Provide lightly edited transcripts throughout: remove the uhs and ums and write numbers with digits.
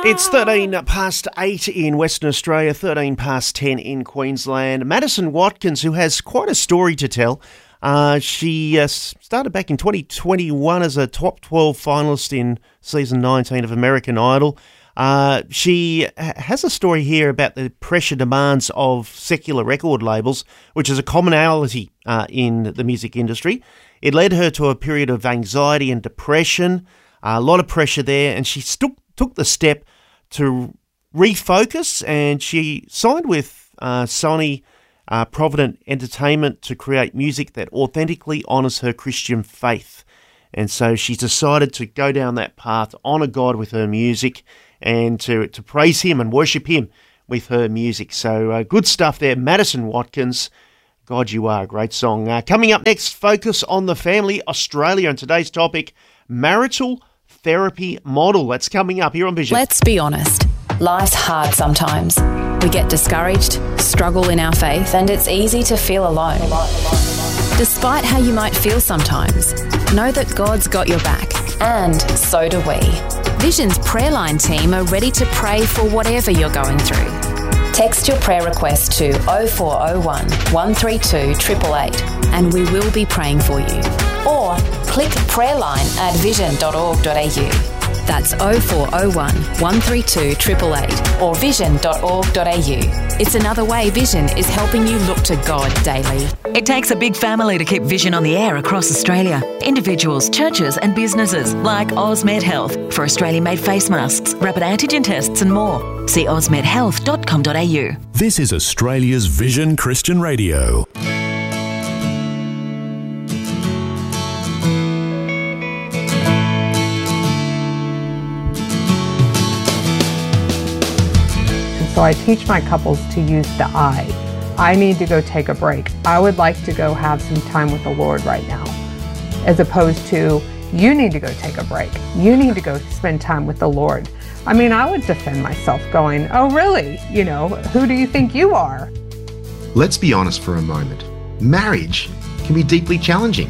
It's 13 past 8 in Western Australia, 13 past 10 in Queensland. Madison Watkins, who has quite a story to tell. She started back in 2021 as a top 12 finalist in season 19 of American Idol. She has a story here about the pressure demands of secular record labels, which is a commonality in the music industry. It led her to a period of anxiety and depression, a lot of pressure there, and she took the step to refocus, and she signed with Sony Provident Entertainment to create music that authentically honours her Christian faith. And so she's decided to go down that path, honour God with her music, and to praise Him and worship Him with her music. So good stuff there. Madison Watkins, God You Are, great song. Coming up next, Focus on the Family Australia, and today's topic, marital therapy model. That's coming up here on Vision. Let's be honest. Life's hard sometimes. We get discouraged, struggle in our faith, and it's easy to feel alone. Despite how you might feel sometimes, know that God's got your back, and so do we. Vision's prayer line team are ready to pray for whatever you're going through. Text your prayer request to 0401 132 888 and we will be praying for you. Or click prayerline at vision.org.au. That's 0401 132 888 or vision.org.au. It's another way Vision is helping you look to God daily. It takes a big family to keep Vision on the air across Australia. Individuals, churches and businesses like Osmed Health for Australian-made face masks, rapid antigen tests and more. See osmedhealth.com.au. This is Australia's Vision Christian Radio. So I teach my couples to use the I. I need to go take a break. I would like to go have some time with the Lord right now. As opposed to, you need to go take a break. You need to go spend time with the Lord. I mean, I would defend myself going, oh really? You know, who do you think you are? Let's be honest for a moment. Marriage can be deeply challenging.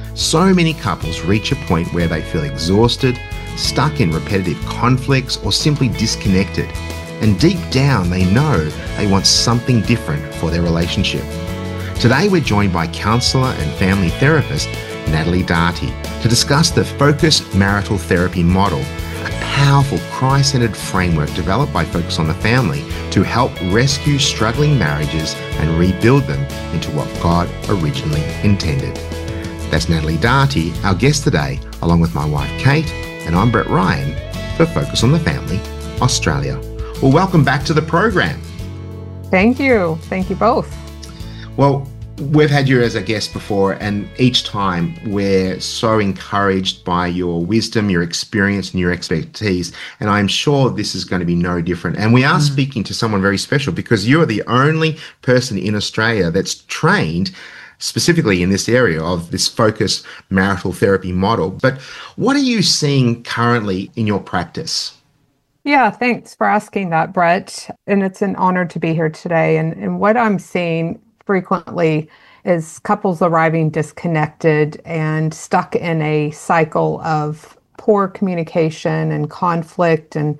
So many couples reach a point where they feel exhausted, stuck in repetitive conflicts, or simply disconnected. And deep down, they know they want something different for their relationship. Today, we're joined by counsellor and family therapist, Natalie Darty, to discuss the Focus Marital Therapy Model, a powerful Christ-centered framework developed by Focus on the Family to help rescue struggling marriages and rebuild them into what God originally intended. That's Natalie Darty, our guest today, along with my wife Kate, and I'm Brett Ryan for Focus on the Family Australia. Well, welcome back to the program. Thank you. Thank you both. Well, we've had you as a guest before, and each time we're so encouraged by your wisdom, your experience, and your expertise. And I'm sure this is going to be no different. And we are speaking to someone very special because you are the only person in Australia that's trained specifically in this area of this Focus Marital Therapy Model. But what are you seeing currently in your practice? Yeah, thanks for asking that, Brett. And it's an honor to be here today. And what I'm seeing frequently is couples arriving disconnected and stuck in a cycle of poor communication and conflict and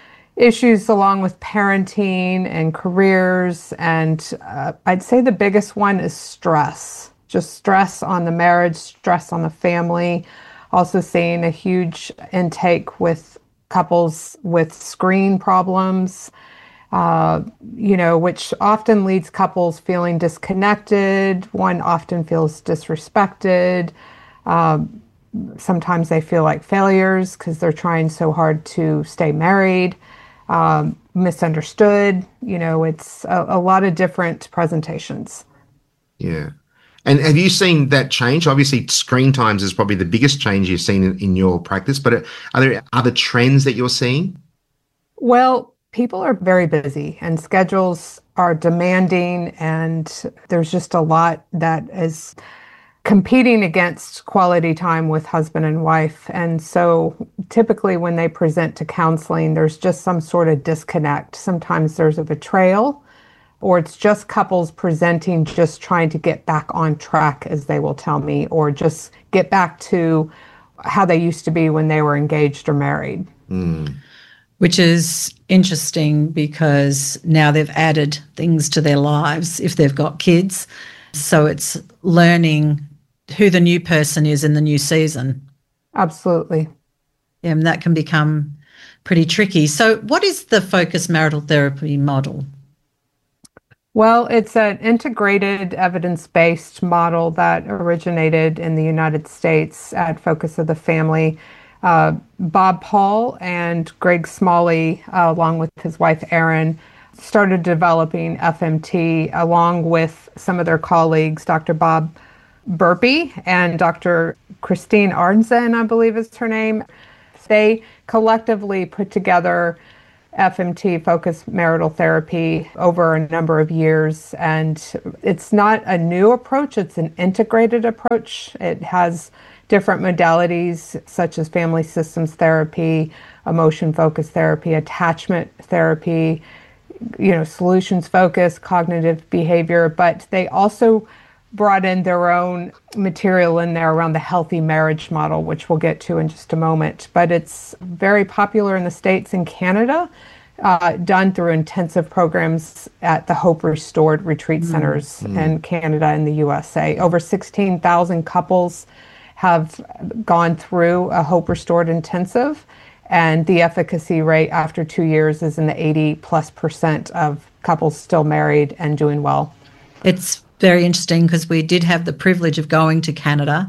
issues along with parenting and careers. And I'd say the biggest one is stress, just stress on the marriage, stress on the family. Also seeing a huge intake with couples with screen problems, which often leads couples feeling disconnected. One often feels disrespected. Sometimes they feel like failures because they're trying so hard to stay married, misunderstood. It's a lot of different presentations. Yeah. And have you seen that change? Obviously, screen times is probably the biggest change you've seen in your practice, but are there other trends that you're seeing? Well, people are very busy and schedules are demanding, and there's just a lot that is competing against quality time with husband and wife. And so typically when they present to counseling, there's just some sort of disconnect. Sometimes there's a betrayal, or it's just couples presenting, just trying to get back on track, as they will tell me, or just get back to how they used to be when they were engaged or married. which is interesting because now they've added things to their lives if they've got kids. So it's learning who the new person is in the new season. Absolutely. And that can become pretty tricky. So what is the focused marital therapy model? Well, it's an integrated evidence-based model that originated in the United States at Focus of the Family. Bob Paul and Greg Smalley, along with his wife Erin, started developing FMT along with some of their colleagues, Dr. Bob Burpee and Dr. Christine Arnzen, I believe is her name. They collectively put together FMT, focused marital therapy, over a number of years. And it's not a new approach, it's an integrated approach. It has different modalities such as family systems therapy, emotion-focused therapy, attachment therapy, solutions focus, cognitive behavior, but they also brought in their own material in there around the healthy marriage model, which we'll get to in just a moment. But it's very popular in the States and Canada, done through intensive programs at the Hope Restored retreat centers in Canada and the USA. Over 16,000 couples have gone through a Hope Restored intensive, and the efficacy rate after 2 years is in the 80+% of couples still married and doing well. It's very interesting because we did have the privilege of going to Canada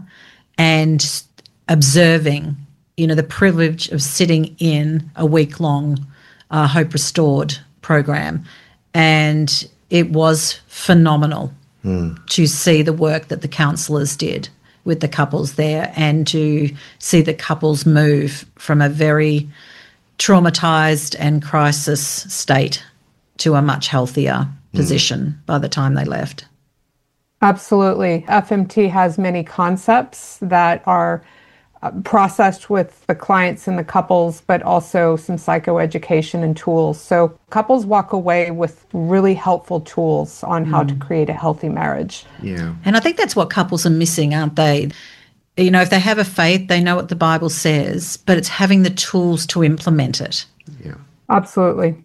and observing, the privilege of sitting in a week-long Hope Restored program. And it was phenomenal to see the work that the counsellors did with the couples there and to see the couples move from a very traumatised and crisis state to a much healthier position by the time they left. Absolutely. FMT has many concepts that are processed with the clients and the couples, but also some psychoeducation and tools. So couples walk away with really helpful tools on how to create a healthy marriage. Yeah. And I think that's what couples are missing, aren't they? If they have a faith, they know what the Bible says, but it's having the tools to implement it. Yeah. Absolutely.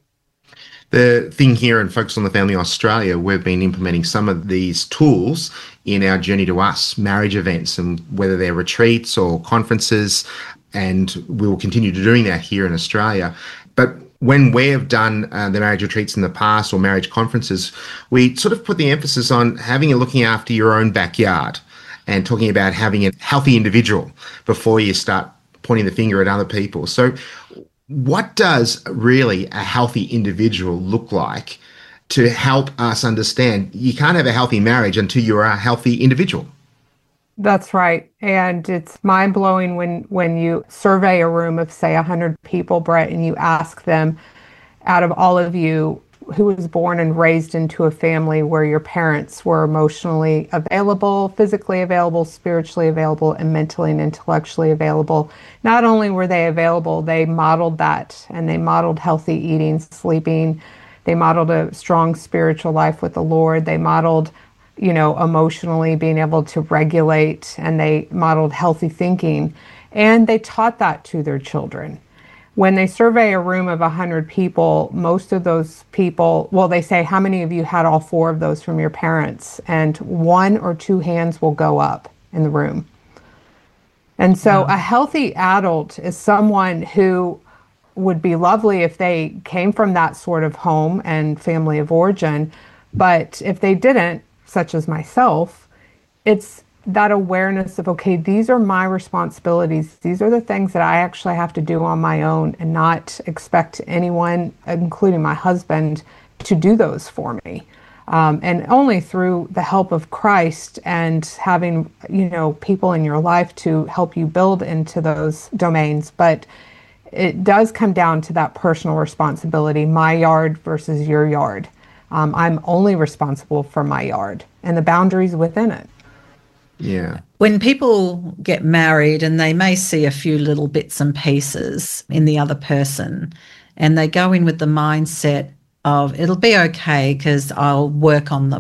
The thing here in Focus on the Family Australia, we've been implementing some of these tools in our Journey to Us marriage events, and whether they're retreats or conferences, and we will continue to doing that here in Australia. But when we have done the marriage retreats in the past or marriage conferences, we sort of put the emphasis on looking after your own backyard and talking about having a healthy individual before you start pointing the finger at other people. So what does really a healthy individual look like to help us understand you can't have a healthy marriage until you're a healthy individual? That's right. And it's mind-blowing when you survey a room of, say, 100 people, Brett, and you ask them, out of all of you, who was born and raised into a family where your parents were emotionally available, physically available, spiritually available, and mentally and intellectually available. Not only were they available, they modeled that, and they modeled healthy eating, sleeping. They modeled a strong spiritual life with the Lord. They modeled, emotionally being able to regulate, and they modeled healthy thinking, and they taught that to their children. When they survey a room of 100 people, most of those people, they say, how many of you had all 4 of those from your parents? And 1 or 2 hands will go up in the room. And so a healthy adult is someone who would be lovely if they came from that sort of home and family of origin. But if they didn't, such as myself, it's that awareness of, okay, these are my responsibilities. These are the things that I actually have to do on my own, and not expect anyone, including my husband, to do those for me. And only through the help of Christ and having, people in your life to help you build into those domains. But it does come down to that personal responsibility, my yard versus your yard. I'm only responsible for my yard and the boundaries within it. Yeah. When people get married and they may see a few little bits and pieces in the other person, and they go in with the mindset of, it'll be okay because I'll work on them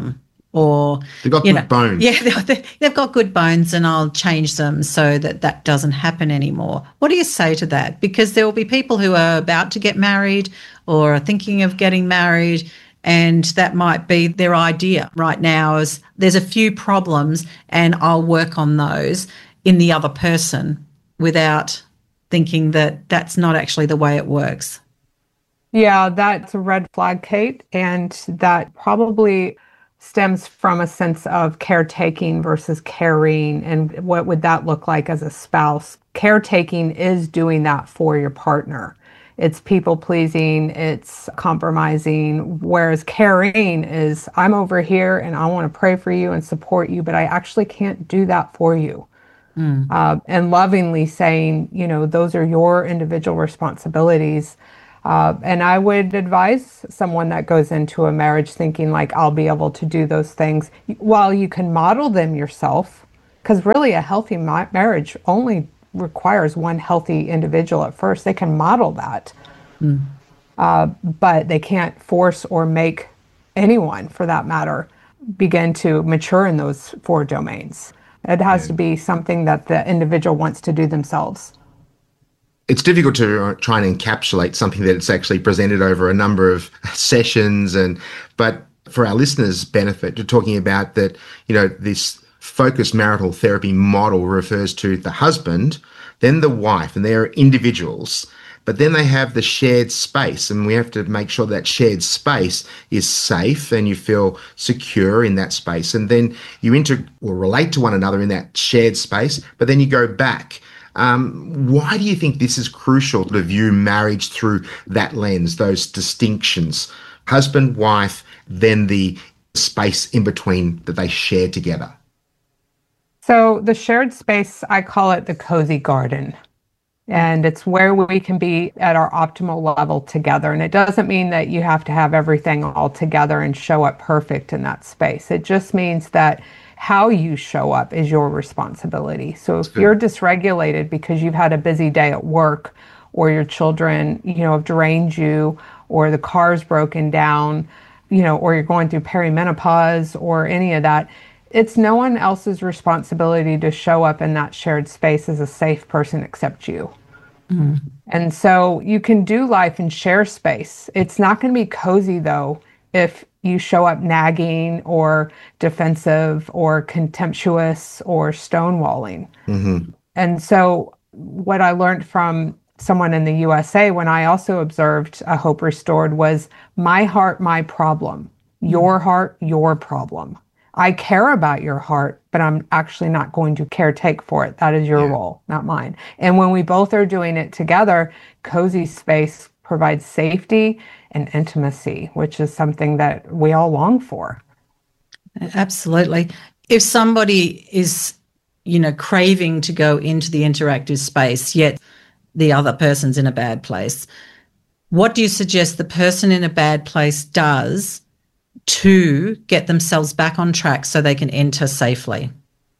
or they've got good bones. Yeah, they've got good bones, and I'll change them so that doesn't happen anymore. What do you say to that? Because there will be people who are about to get married or are thinking of getting married, and that might be their idea right now is there's a few problems and I'll work on those in the other person without thinking that that's not actually the way it works. Yeah, that's a red flag, Kate, and that probably stems from a sense of caretaking versus caring. And what would that look like as a spouse? Caretaking is doing that for your partner. It's people pleasing, it's compromising, whereas caring is I'm over here and I want to pray for you and support you, but I actually can't do that for you. And lovingly saying, those are your individual responsibilities. And I would advise someone that goes into a marriage thinking like, I'll be able to do those things, while you can model them yourself, because really a healthy marriage only requires one healthy individual at first. They can model that, but they can't force or make anyone, for that matter, begin to mature in those 4 domains. It has to be something that the individual wants to do themselves. It's difficult to try and encapsulate something that it's actually presented over a number of sessions, but for our listeners' benefit, you're talking about that, this focused marital therapy model refers to the husband, then the wife, and they're individuals, but then they have the shared space, and we have to make sure that shared space is safe and you feel secure in that space, and then you relate to one another in that shared space, but then you go back. Why do you think this is crucial to view marriage through that lens, those distinctions? Husband, wife, then the space in between that they share together. So the shared space, I call it the cozy garden. And it's where we can be at our optimal level together. And it doesn't mean that you have to have everything all together and show up perfect in that space. It just means that how you show up is your responsibility. So if you're dysregulated because you've had a busy day at work, or your children, have drained you, or the car's broken down, or you're going through perimenopause or any of that, it's no one else's responsibility to show up in that shared space as a safe person except you. And so you can do life in share space. It's not going to be cozy, though, if you show up nagging or defensive or contemptuous or stonewalling. And so what I learned from someone in the USA when I also observed a Hope Restored was my heart, my problem, your heart, your problem. I care about your heart, but I'm actually not going to caretake for it. That is your role, not mine. And when we both are doing it together, cozy space provides safety and intimacy, which is something that we all long for. Absolutely. If somebody is, craving to go into the interactive space, yet the other person's in a bad place, what do you suggest the person in a bad place does to get themselves back on track so they can enter safely?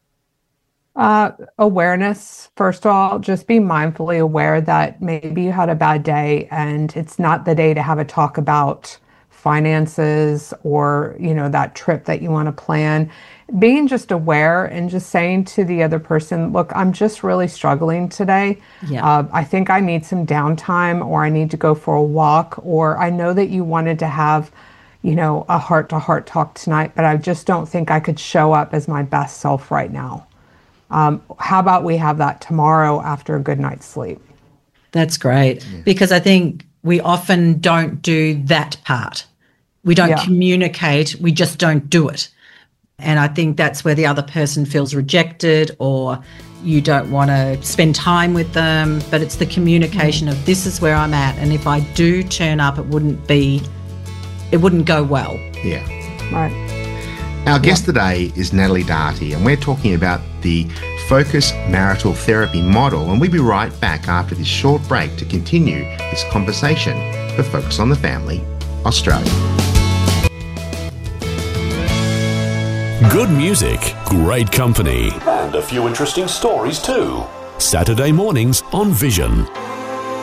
Awareness, first of all, just be mindfully aware that maybe you had a bad day and it's not the day to have a talk about finances or, that trip that you want to plan. Being just aware and just saying to the other person, look, I'm just really struggling today. I think I need some downtime, or I need to go for a walk, or I know that you wanted to have a heart-to-heart talk tonight, but I just don't think I could show up as my best self right now. How about we have that tomorrow after a good night's sleep? That's great, because I think we often don't do that part. We don't communicate, we just don't do it. And I think that's where the other person feels rejected, or you don't want to spend time with them, but it's the communication of this is where I'm at, and if I do turn up, it wouldn't go well. Yeah. Right. Our guest today is Natalie Darty, and we're talking about the Focus Marital Therapy model, and we'll be right back after this short break to continue this conversation for Focus on the Family Australia. Good music, great company, and a few interesting stories too. Saturday mornings on Vision.